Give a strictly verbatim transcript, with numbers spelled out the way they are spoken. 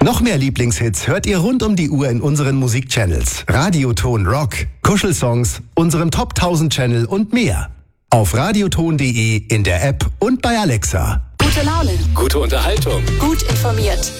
Noch mehr Lieblingshits hört ihr rund um die Uhr in unseren Musikchannels. Radioton Rock, Kuschelsongs, unserem Top tausend Channel und mehr. Auf radioton punkt de, in der App und bei Alexa. Gute Laune. Gute Unterhaltung. Gut informiert.